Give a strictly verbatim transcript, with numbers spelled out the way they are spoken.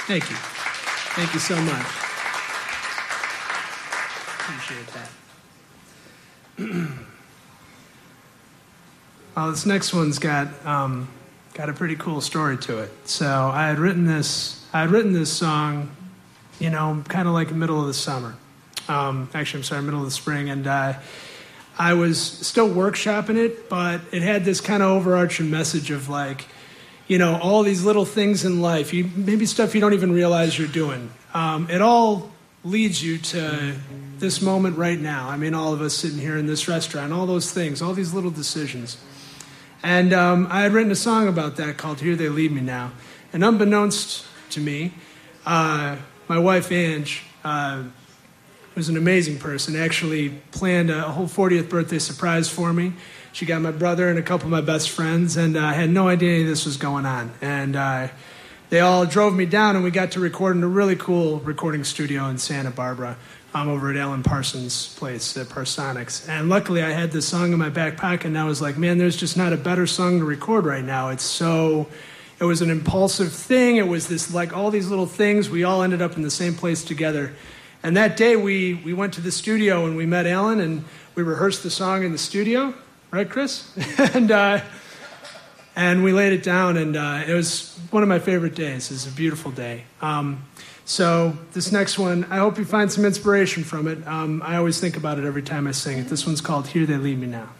Thank you. Thank you so much. Appreciate that. Well, this next one's got um, got a pretty cool story to it. So I had written this. I had written this song, you know, kind of like the middle of the summer. Um, actually, I'm sorry, middle of the spring, and uh, I was still workshopping it, but it had this kind of overarching message of like, you know, all these little things in life, you maybe stuff you don't even realize you're doing. Um, it all leads you to this moment right now. I mean, all of us sitting here in this restaurant, all those things, all these little decisions. And um, I had written a song about that called Here They Lead Me Now. And unbeknownst to me, uh, my wife, Ange, uh, was an amazing person, actually planned a whole fortieth birthday surprise for me. She got my brother and a couple of my best friends, and I uh, had no idea any of this was going on. And uh, they all drove me down, and we got to record in a really cool recording studio in Santa Barbara. I'm over at Alan Parsons' place at Parsonics. And luckily I had this song in my back pocket, and I was like, man, there's just not a better song to record right now. It's so, it was an impulsive thing. It was this, like all these little things. We all ended up in the same place together. And that day we, we went to the studio and we met Alan, and we rehearsed the song in the studio. Right, Chris? and uh, and we laid it down, and uh, it was one of my favorite days. It was a beautiful day. Um, So this next one, I hope you find some inspiration from it. Um, I always think about it every time I sing it. This one's called Here They Lead Me Now.